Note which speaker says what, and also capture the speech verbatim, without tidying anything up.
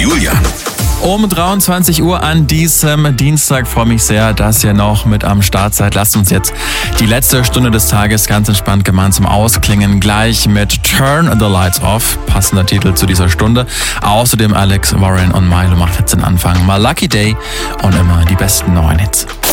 Speaker 1: Julian.
Speaker 2: Um dreiundzwanzig Uhr an diesem Dienstag freue mich sehr, dass ihr noch mit am Start seid. Lasst uns jetzt die letzte Stunde des Tages ganz entspannt gemeinsam ausklingen. Gleich mit Turn the Lights Off, passender Titel zu dieser Stunde. Außerdem Alex Warren und Milo macht jetzt den Anfang. Mal Lucky Day und immer die besten neuen Hits.